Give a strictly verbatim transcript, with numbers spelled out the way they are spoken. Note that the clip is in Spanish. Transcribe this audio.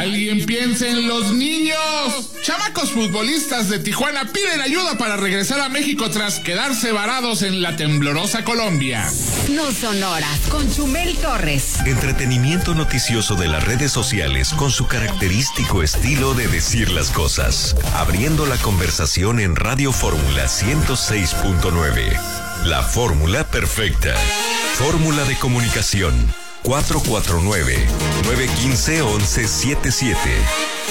Alguien piense en los niños. Chamacos futbolistas de Tijuana piden ayuda para regresar a México tras quedarse varados en la temblorosa Colombia. No son horas con Chumel Torres. Entretenimiento noticioso de las redes sociales con su característico estilo de decir las cosas. Abriendo la conversación en Radio Fórmula ciento seis punto nueve. La fórmula perfecta. Fórmula de comunicación cuatro cuatro nueve, nueve uno cinco, once setenta y siete.